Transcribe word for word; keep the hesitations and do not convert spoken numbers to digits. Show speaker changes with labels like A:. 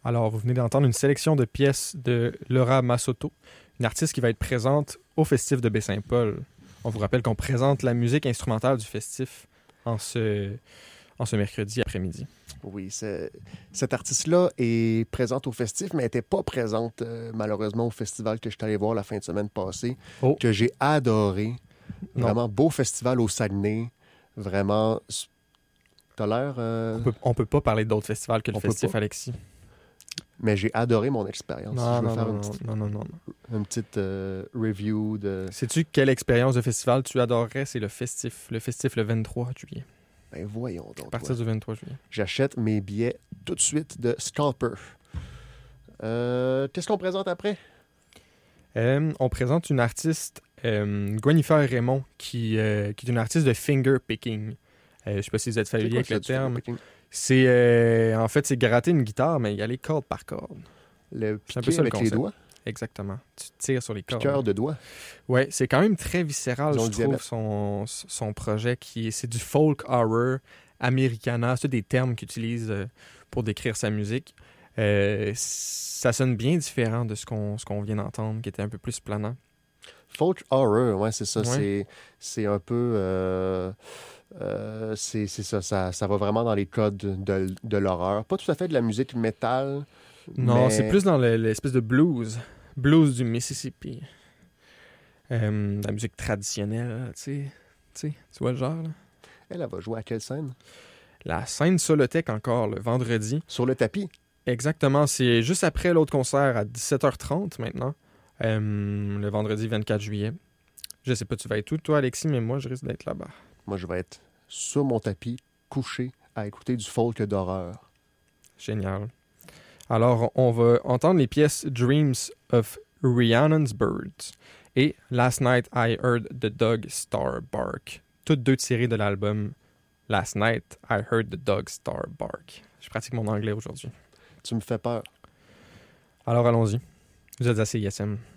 A: Alors, vous venez d'entendre une sélection de pièces de Laura Massotto, une artiste qui va être présente au Festif de Baie-Saint-Paul. On vous rappelle qu'on présente la musique instrumentale du Festif en ce, en ce mercredi après-midi.
B: Oui, c'est... cette artiste-là est présente au Festif, mais elle n'était pas présente euh, malheureusement au festival que je suis allé voir la fin de semaine passée,
A: Oh.
B: que j'ai adoré.
A: Non.
B: Vraiment beau festival au Saguenay. Vraiment, t'as l'air... Euh...
A: On peut, on peut pas parler d'autres festivals que le
B: On peut
A: Festif,
B: pas.
A: Alexis.
B: Mais j'ai adoré mon expérience.
A: Non,
B: je veux
A: non,
B: faire
A: non,
B: une
A: non,
B: petite,
A: non, non, non.
B: une petite euh, review de...
A: Sais-tu quelle expérience de festival tu adorerais? C'est le Festif. Le Festif le vingt-trois juillet.
B: Ben voyons donc.
A: À partir
B: ouais.
A: du vingt-trois juillet.
B: J'achète mes billets tout de suite de Scalper. Euh, qu'est-ce qu'on présente après?
A: Euh, on présente une artiste, euh, Gwynnifer Raymond, qui, euh, qui est une artiste de finger picking. Euh, je ne sais pas si vous êtes
B: C'est
A: familier
B: quoi
A: avec
B: ça,
A: le
B: du
A: terme.
B: picking?
A: C'est euh, en fait c'est gratter une guitare, mais y aller corde par corde.
B: Le
A: C'est un peu
B: piqué
A: ça, le
B: avec les
A: concept.
B: doigts?
A: Exactement. Tu tires sur les cordes.
B: Piqueur de doigts?
A: Ouais, c'est quand même très viscéral,
B: Ils ont
A: je
B: le
A: trouve,
B: diabète.
A: son, son projet. qui est, C'est du folk horror, americana. C'est des termes qu'il utilise euh, pour décrire sa musique. Euh, ça sonne bien différent de ce qu'on, ce qu'on vient d'entendre, qui était un peu plus planant.
B: Folk horror, ouais, c'est ça.
A: Ouais.
B: C'est, c'est un peu... euh, euh, c'est, c'est ça, ça. Ça va vraiment dans les codes de, de l'horreur. Pas tout à fait de la musique métal.
A: Non,
B: mais...
A: c'est plus dans le- l'espèce de blues. Blues du Mississippi. Euh, la musique traditionnelle, tu sais. Tu sais, tu vois le genre, là?
B: Elle, elle va jouer à quelle scène?
A: La scène Solotech encore, le vendredi.
B: Sur le tapis.
A: Exactement, c'est juste après l'autre concert à dix-sept heures trente maintenant, euh, le vendredi vingt-quatre juillet. Je sais pas, tu vas être où, toi, Alexis, mais moi, je risque d'être là-bas.
B: Moi, je vais être sur mon tapis, couché, à écouter du folk d'horreur.
A: Génial. Alors, on va entendre les pièces Dreams of Rhiannon's Birds et Last Night I Heard the Dog Star Bark. Toutes deux tirées de l'album Last Night I Heard the Dog Star Bark. Je pratique mon anglais aujourd'hui.
B: Tu me fais peur.
A: Alors, allons-y. Vous êtes à C I S M.